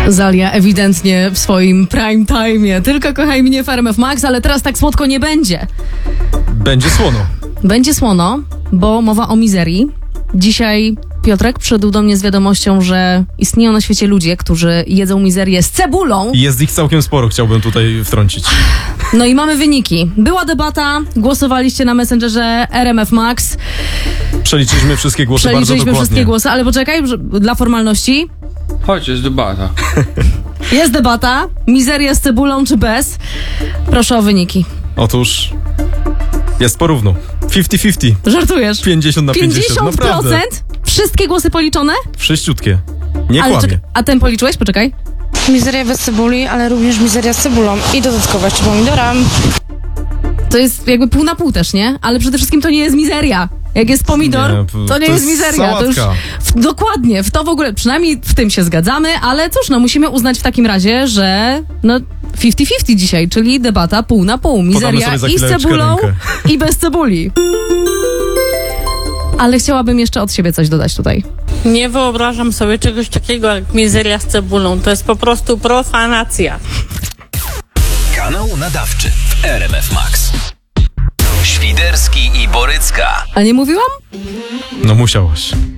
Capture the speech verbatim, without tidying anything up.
Zalia ewidentnie w swoim prime time'ie. Tylko kochaj mnie w R M F Max, ale teraz tak słodko nie będzie. Będzie słono. Będzie słono, bo mowa o mizerii. Dzisiaj Piotrek przyszedł do mnie z wiadomością, że istnieją na świecie ludzie, którzy jedzą mizerię z cebulą. Jest ich całkiem sporo, chciałbym tutaj wtrącić. No i mamy wyniki. Była debata, głosowaliście na Messengerze R M F Max. Przeliczyliśmy wszystkie głosy bardzo Przeliczyliśmy dokładnie. wszystkie głosy, ale poczekaj, że, dla formalności. Chodź, jest debata. Jest debata. Mizeria z cebulą czy bez? Proszę o wyniki. Otóż jest porówno. pięćdziesiąt pięćdziesiąt. Żartujesz? pięćdziesiąt na pięćdziesiąt. pięćdziesiąt procent? Naprawdę. Wszystkie głosy policzone? Wszyściutkie. Nie Ale kłamie. czek- a ten policzyłeś? Poczekaj. Mizeria bez cebuli, ale również mizeria z cebulą i dodatkowo jeszcze pomidora. To jest jakby pół na pół też, nie? Ale przede wszystkim to nie jest mizeria. Jak jest pomidor, Nie, to nie to jest jest mizeria. To już sałatka. w, dokładnie, w to w ogóle, przynajmniej w tym się zgadzamy, ale cóż, no musimy uznać w takim razie, że no pięćdziesiąt pięćdziesiąt dzisiaj, czyli debata pół na pół. Mizeria sobie za i z chwileczkę cebulą, rękę. i bez cebuli. Ale chciałabym jeszcze od siebie coś dodać tutaj. Nie wyobrażam sobie czegoś takiego jak mizeria z cebulą. To jest po prostu profanacja. Kanał nadawczy w R M F Max. Świderski i Borycka. A nie mówiłam? No musiałaś.